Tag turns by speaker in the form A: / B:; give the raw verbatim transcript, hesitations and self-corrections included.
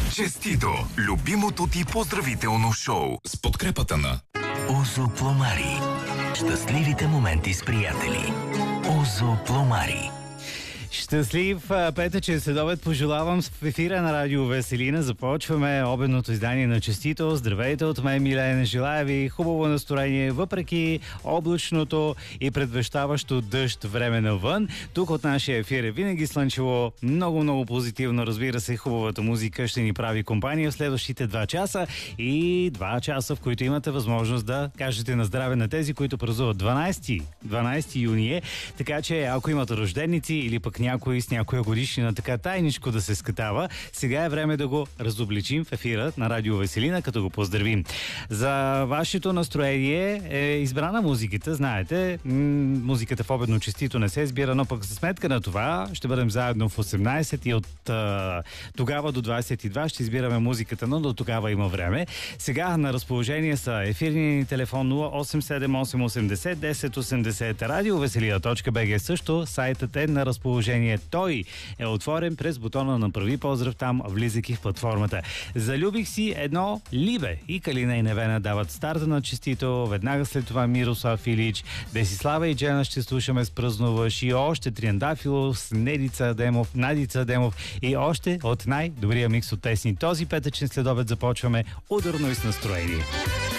A: Честито! Любимото ти поздравително шоу с подкрепата на
B: Озо Пломари. Щастливите моменти с приятели. Озо Пломари.
C: Щастлив петъчен следобед пожелавам в ефира на Радио Веселина. Започваме обедното издание на Честито. Здравейте от мен, Милен. Желая ви хубаво настроение, въпреки облачното и предвещаващо дъжд време навън. Тук от нашия ефир е винаги слънчево, много-много позитивно. Разбира се, хубавата музика ще ни прави компания в следващите два часа и два часа, в които имате възможност да кажете на здраве на тези, които празнуват дванайсети юни е. Така че, ако имате рожденици или пък някой с някоя годишнина така тайничко да се скатава, сега е време да го разобличим в ефира на Радио Веселина, като го поздравим. За вашето настроение е избрана музиката, знаете, м- музиката в обедно Честито не се избира, но пък за сметка на това ще бъдем заедно в осемнайсет и от а, тогава до двайсет и два ще избираме музиката, но до тогава има време. Сега на разположение са ефирния ни телефон нула осем седем осем осемдесет десет осемдесет, радиовеселина точка би джи също, сайтът е на разположение. Той е отворен през бутона на прави поздрав там, влизайки в платформата. Залюбих си едно либе и Калина и Невена дават старта на Честито, веднага след това Мирослав Илич, Десислава и Джена ще слушаме с празнуваш и още Триандафилов с Недица Адемов, Надица Адемов и още от най-добрия микс от песни. Този петъчен следобед започваме ударно и с настроение.